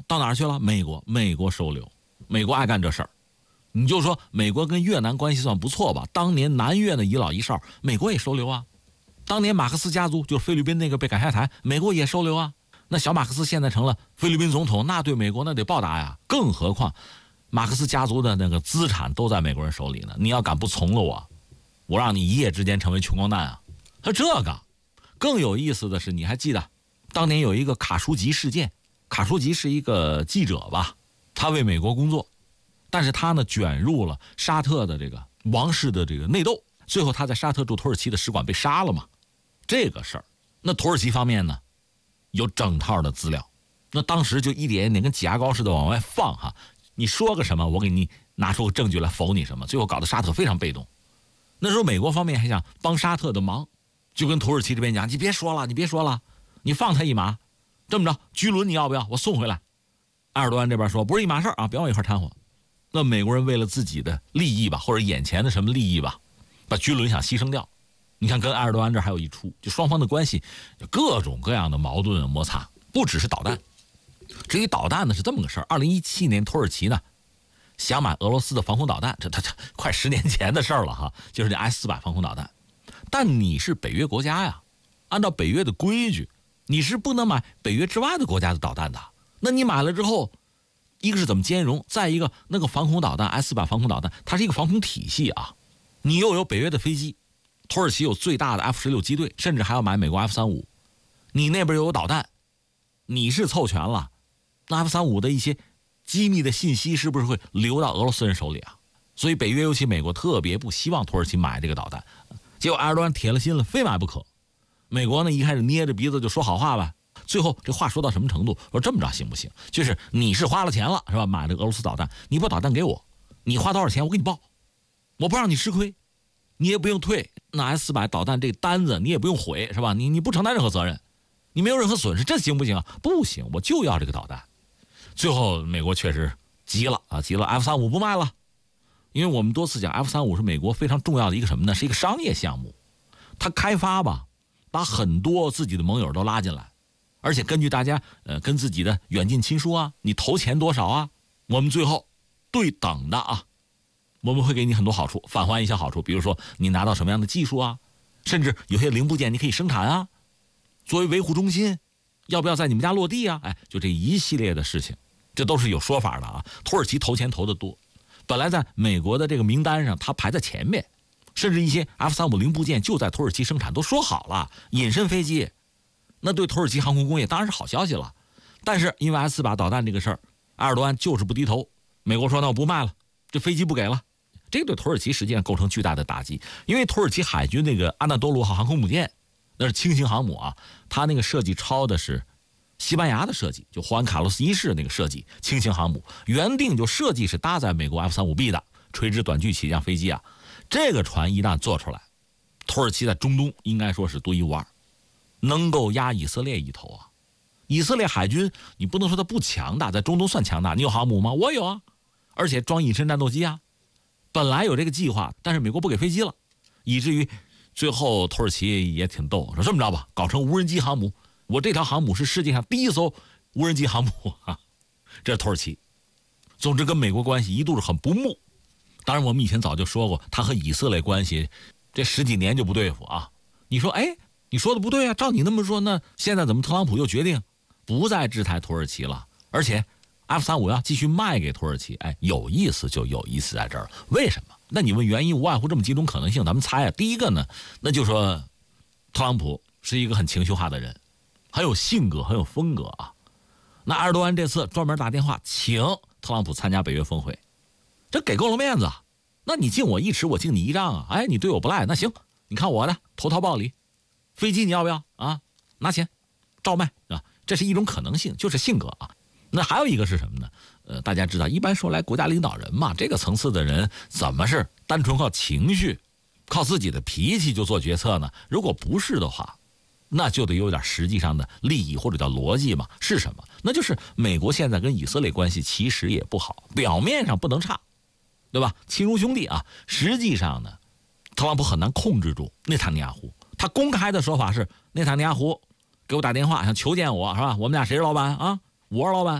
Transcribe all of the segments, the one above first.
到哪儿去了？美国收留，美国爱干这事儿。你就说美国跟越南关系算不错吧？当年南越的遗老遗少，美国也收留啊。当年马克思家族就是菲律宾那个被赶下台，美国也收留啊。那小马克思现在成了菲律宾总统，那对美国那得报答呀。更何况马克思家族的那个资产都在美国人手里呢，你要敢不从了我让你一夜之间成为穷光蛋啊！他这个更有意思的是，你还记得当年有一个卡舒吉事件？卡舒吉是一个记者吧，他为美国工作，但是他呢卷入了沙特的这个王室的这个内斗，最后他在沙特驻土耳其的使馆被杀了嘛。这个事儿，那土耳其方面呢有整套的资料，那当时就一点一点跟挤牙膏似的往外放哈。你说个什么，我给你拿出个证据来否你什么，最后搞得沙特非常被动。那时候美国方面还想帮沙特的忙，就跟土耳其这边讲，你别说了，你放他一马，这么着居伦你要不要？我送回来。埃尔多安这边说不是一码事啊，别往一块掺和。那美国人为了自己的利益吧，或者眼前的什么利益吧，把居伦想牺牲掉。你看跟埃尔多安这还有一出，就双方的关系各种各样的矛盾摩擦，不只是导弹。至于导弹呢是这么个事儿，2017年土耳其呢想买俄罗斯的防空导弹，这快10年前的事儿了哈，就是那 S-400防空导弹。但你是北约国家呀，按照北约的规矩，你是不能买北约之外的国家的导弹的。那你买了之后，一个是怎么兼容，再一个那个防空导弹 S-400防空导弹，它是一个防空体系啊，你又有北约的飞机，土耳其有最大的 F-16机队，甚至还要买美国 F-35，你那边又有导弹，你是凑全了，那 F-35的一些机密的信息是不是会流到俄罗斯人手里啊？所以北约尤其美国特别不希望土耳其买这个导弹，结果埃尔多安铁了心了，非买不可。美国呢一开始捏着鼻子就说好话吧，最后这话说到什么程度？说这么着行不行？就是你是花了钱了是吧？买了俄罗斯导弹，你把导弹给我，你花多少钱我给你报，我不让你吃亏，你也不用退那 S-400导弹这单子，你也不用毁是吧？你不承担任何责任，你没有任何损失，这行不行啊？不行，我就要这个导弹。最后美国确实急了啊，急了 F-35不卖了，因为我们多次讲 F-35是美国非常重要的一个什么呢？是一个商业项目，它开发吧，把很多自己的盟友都拉进来，而且根据大家跟自己的远近亲疏啊，你投钱多少啊，我们最后对等的啊，我们会给你很多好处，返还一些好处，比如说你拿到什么样的技术啊，甚至有些零部件你可以生产啊，作为维护中心，要不要在你们家落地啊？哎，就这一系列的事情，这都是有说法的啊。土耳其投钱投得多，本来在美国的这个名单上，它排在前面，甚至一些 F-35零部件就在土耳其生产，都说好了隐身飞机，那对土耳其航空工业当然是好消息了。但是因为 S-400导弹这个事儿，埃尔多安就是不低头，美国说那我不卖了，这飞机不给了，这个对土耳其实际上构成巨大的打击。因为土耳其海军那个阿纳多卢号航空母舰，那是轻型航母啊，它那个设计抄的是西班牙的设计，就胡安卡洛斯一世那个设计轻型航母，原定就设计是搭载美国 F-35B 的垂直短距起降飞机啊。这个船一旦做出来，土耳其在中东应该说是独一无二，能够压以色列一头啊。以色列海军你不能说它不强大，在中东算强大，你有航母吗？我有啊，而且装隐身战斗机啊。本来有这个计划，但是美国不给飞机了，以至于最后土耳其也挺逗，说这么着吧，搞成无人机航母，我这条航母是世界上第一艘无人机航母啊，这是土耳其。总之跟美国关系一度是很不睦。当然我们以前早就说过，他和以色列关系这10几年就不对付啊。你说哎，你说的不对啊，照你那么说，那现在怎么特朗普又决定不再制裁土耳其了，而且 F-35要继续卖给土耳其？哎，有意思就有意思在这儿，为什么？那你问原因，无外乎这么几种可能性，咱们猜啊。第一个呢，那就说特朗普是一个很情绪化的人，很有性格，很有风格啊。那埃尔多安这次专门打电话请特朗普参加北约峰会，这给够了面子啊。那你敬我一尺，我敬你一丈啊。哎，你对我不赖，那行，你看我的投桃报李，飞机你要不要啊？拿钱照卖啊，这是一种可能性，就是性格啊。那还有一个是什么呢？大家知道，一般说来国家领导人嘛，这个层次的人怎么是单纯靠情绪、靠自己的脾气就做决策呢？如果不是的话，那就得有点实际上的利益或者叫逻辑嘛。是什么？那就是美国现在跟以色列关系其实也不好，表面上不能差，对吧？亲如兄弟啊。实际上呢，特朗普很难控制住内塔尼亚胡。他公开的说法是，内塔尼亚胡给我打电话想求见我，是吧？我们俩谁是老板啊？我是老板啊。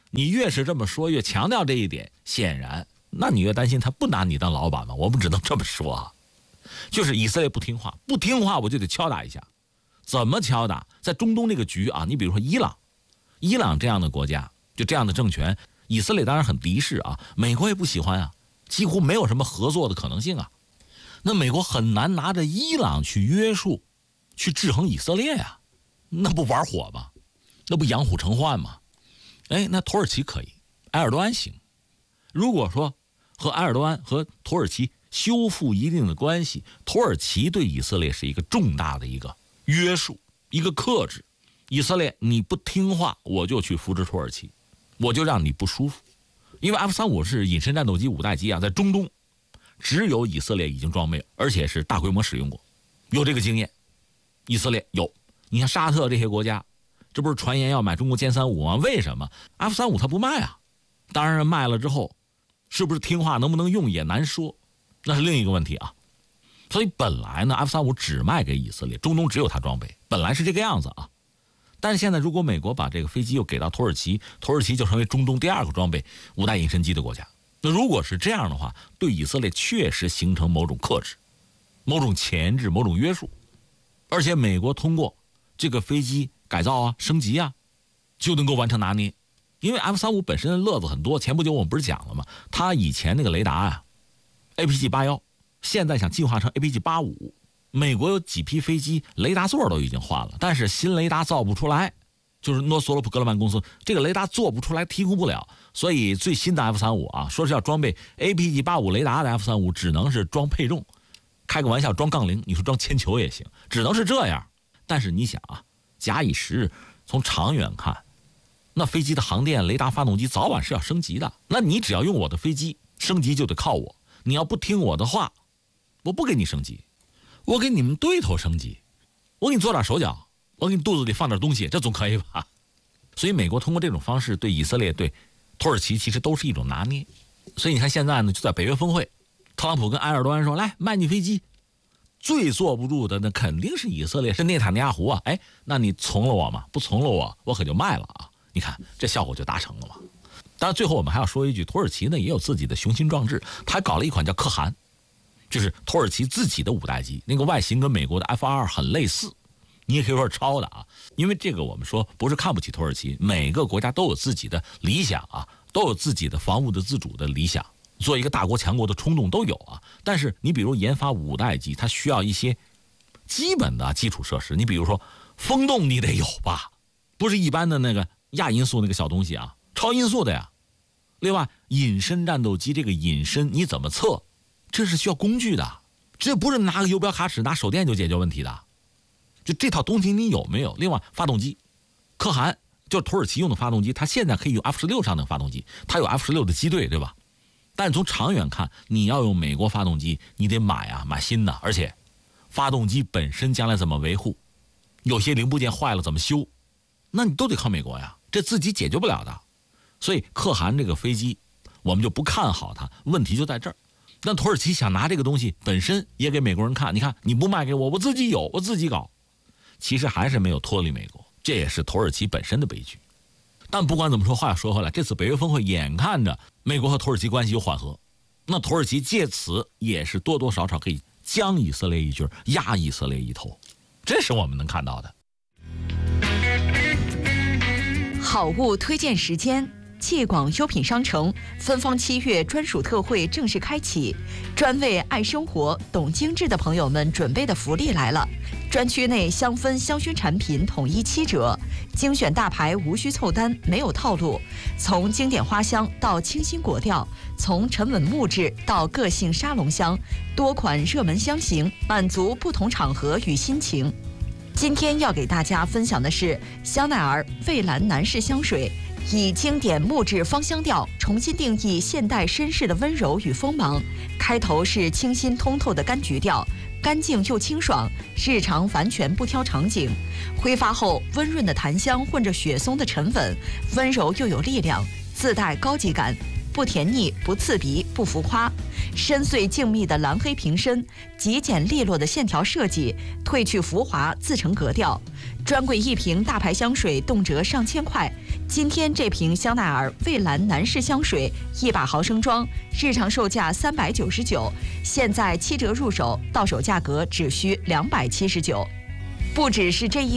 你越是这么说，越强调这一点，显然那你越担心他不拿你当老板嘛。我们只能这么说啊，就是以色列不听话，不听话我就得敲打一下。怎么敲打？在中东这个局啊，你比如说伊朗这样的国家，就这样的政权，以色列当然很敌视啊，美国也不喜欢啊，几乎没有什么合作的可能性啊。那美国很难拿着伊朗去约束、去制衡以色列呀，那不玩火吗？那不养虎成患吗？那土耳其可以，埃尔多安行。如果说和埃尔多安和土耳其修复一定的关系，土耳其对以色列是一个重大的一个约束，一个克制。以色列你不听话，我就去扶植土耳其，我就让你不舒服。因为 F-35是隐身战斗机5代机啊，在中东只有以色列已经装备，而且是大规模使用过，有这个经验。以色列有，你像沙特这些国家，这不是传言要买中国歼35吗？为什么 F-35它不卖啊？当然卖了之后是不是听话能不能用也难说，那是另一个问题啊。所以本来呢 F-35只卖给以色列，中东只有它装备，本来是这个样子啊。但是现在如果美国把这个飞机又给到土耳其，土耳其就成为中东第2个装备5代隐身机的国家。那如果是这样的话，对以色列确实形成某种克制、某种钳制、某种约束。而且美国通过这个飞机改造啊、升级啊，就能够完成拿捏。因为 F-35本身的乐子很多，前不久我们不是讲了吗？它以前那个雷达啊 APG-81， 现在想进化成 APG-85。美国有几批飞机雷达座都已经换了，但是新雷达造不出来，就是诺索罗普格勒曼公司这个雷达做不出来，提供不了，所以最新的 F-35啊，说是要装备 APG-85 雷达的 F-35只能是装配重，开个玩笑，装杠铃，你说装铅球也行，只能是这样。但是你想啊，假以时日，从长远看，那飞机的航电、雷达、发动机早晚是要升级的。那你只要用我的飞机，升级就得靠我。你要不听我的话，我不给你升级，我给你们对头升级，我给你做点手脚，我给你肚子里放点东西，这总可以吧？所以美国通过这种方式对以色列、对土耳其其实都是一种拿捏。所以你看现在呢，就在北约峰会，特朗普跟埃尔多安说，来卖你飞机，最坐不住的那肯定是以色列，是内塔尼亚胡啊。那你从了我吗？不从了我可就卖了啊。你看这效果就达成了嘛。当然最后我们还要说一句，土耳其呢也有自己的雄心壮志，他还搞了一款叫可汗，就是土耳其自己的5代机，那个外形跟美国的 F-22很类似，你也可以说是抄的啊。因为这个我们说不是看不起土耳其，每个国家都有自己的理想啊，都有自己的防务的自主的理想，做一个大国强国的冲动都有啊。但是你比如研发5代机，它需要一些基本的基础设施，你比如说风洞你得有吧，不是一般的那个亚音速那个小东西啊，超音速的呀。另外隐身战斗机这个隐身你怎么测，这是需要工具的，这不是拿个游标卡尺拿手电就解决问题的，就这套东西你有没有？另外发动机，可汗就是土耳其用的发动机，它现在可以用 F-16上的发动机，它有 F-16的机队，对吧？但从长远看，你要用美国发动机，你得买新的，而且发动机本身将来怎么维护，有些零部件坏了怎么修，那你都得靠美国呀，这自己解决不了的。所以可汗这个飞机我们就不看好它，问题就在这儿。那土耳其想拿这个东西本身也给美国人看，你看你不卖给我，我自己有，我自己搞，其实还是没有脱离美国，这也是土耳其本身的悲剧。但不管怎么说，话说回来，这次北约峰会眼看着美国和土耳其关系有缓和，那土耳其借此也是多多少少可以将以色列一军，压以色列一头，这是我们能看到的。 好物推荐时间。介广优品商城芬芳7月专属特惠正式开启，专为爱生活、懂精致的朋友们准备的福利来了！专区内香氛香薰产品统一7折，精选大牌无需凑单，没有套路。从经典花香到清新果调，从沉稳木质到个性沙龙香，多款热门香型，满足不同场合与心情。今天要给大家分享的是香奈儿蔚蓝男士香水。以经典木质芳香调重新定义现代绅士的温柔与锋芒。开头是清新通透的柑橘调，干净又清爽，日常完全不挑场景。挥发后温润的檀香混着雪松的沉稳，温柔又有力量，自带高级感。 不甜腻，不刺鼻，不浮夸。深邃静谧的蓝黑瓶身，极简利落的线条设计，褪去浮华，自成格调。专柜一瓶大牌香水动辄上千块，今天这瓶香奈儿蔚蓝男士香水100毫升装，日常售价399，现在7折入手，到手价格只需279。不只是这一